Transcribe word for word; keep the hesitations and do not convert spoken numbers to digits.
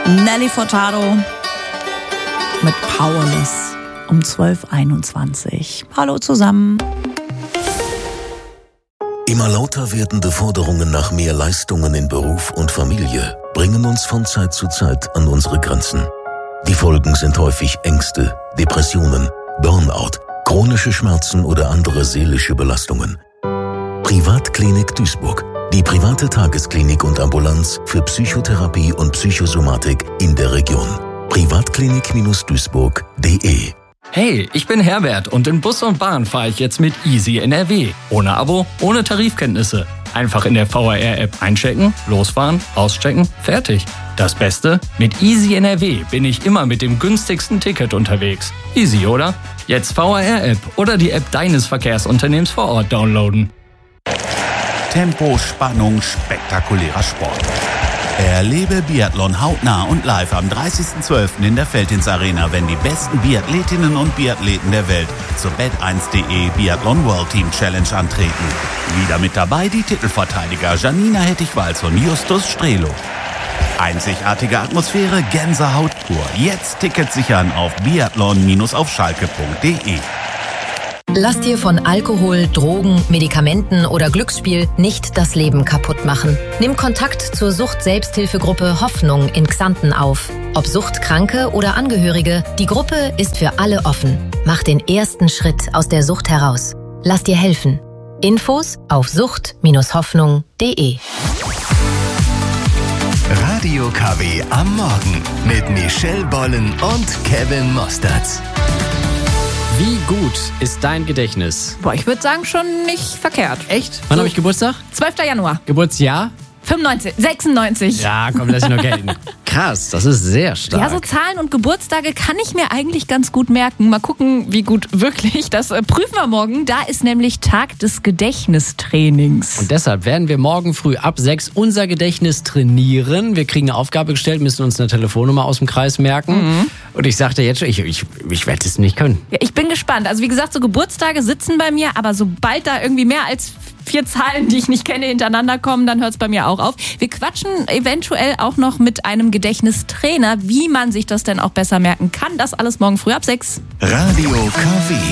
Nelly Furtado mit Powerless um zwölf Uhr einundzwanzig. Hallo zusammen. Immer lauter werdende Forderungen nach mehr Leistungen in Beruf und Familie bringen uns von Zeit zu Zeit an unsere Grenzen. Die Folgen sind häufig Ängste, Depressionen, Burnout, chronische Schmerzen oder andere seelische Belastungen. Privatklinik Duisburg. Die private Tagesklinik und Ambulanz für Psychotherapie und Psychosomatik in der Region. privatklinik Duisburg punkt de. Hey, ich bin Herbert und in Bus und Bahn fahre ich jetzt mit Easy N R W. Ohne Abo, ohne Tarifkenntnisse. Einfach in der V R R-App einchecken, losfahren, auschecken, fertig. Das Beste? Mit Easy N R W bin ich immer mit dem günstigsten Ticket unterwegs. Easy, oder? Jetzt V R R-App oder die App deines Verkehrsunternehmens vor Ort downloaden. Tempo, Spannung, spektakulärer Sport. Erlebe Biathlon hautnah und live am dreißigsten zwölften in der Veltins Arena, wenn die besten Biathletinnen und Biathleten der Welt zur bet eins punkt de Biathlon World Team Challenge antreten. Wieder mit dabei die Titelverteidiger Janina Hettich-Walz und Justus Strelo. Einzigartige Atmosphäre, Gänsehaut pur. Jetzt Tickets sichern auf biathlon auf schalke punkt de. Lass dir von Alkohol, Drogen, Medikamenten oder Glücksspiel nicht das Leben kaputt machen. Nimm Kontakt zur Sucht-Selbsthilfegruppe Hoffnung in Xanten auf. Ob Suchtkranke oder Angehörige, die Gruppe ist für alle offen. Mach den ersten Schritt aus der Sucht heraus. Lass dir helfen. Infos auf sucht Hoffnung punkt de. Radio K W am Morgen mit Michelle Bollen und Kevin Mosterz. Wie gut ist dein Gedächtnis? Boah, ich würde sagen, schon nicht verkehrt. Echt? Wann So. habe ich Geburtstag? zwölfter Januar. Geburtsjahr? fünfundneunzig, sechsundneunzig. Ja, komm, lass ich noch gelten. Krass, das ist sehr stark. Ja, so Zahlen und Geburtstage kann ich mir eigentlich ganz gut merken. Mal gucken, wie gut wirklich. Das äh, prüfen wir morgen. Da ist nämlich Tag des Gedächtnistrainings. Und deshalb werden wir morgen früh ab sechs unser Gedächtnis trainieren. Wir kriegen eine Aufgabe gestellt, müssen uns eine Telefonnummer aus dem Kreis merken. Mhm. Und ich sagte jetzt schon, ich, ich, ich werde es nicht können. Ja, ich bin gespannt. Also wie gesagt, so Geburtstage sitzen bei mir, aber sobald da irgendwie mehr als vier Zahlen, die ich nicht kenne, hintereinander kommen, dann hört es bei mir auch auf. Wir quatschen eventuell auch noch mit einem Gedächtnistrainer, wie man sich das denn auch besser merken kann. Das alles morgen früh ab sechs. Radio K W.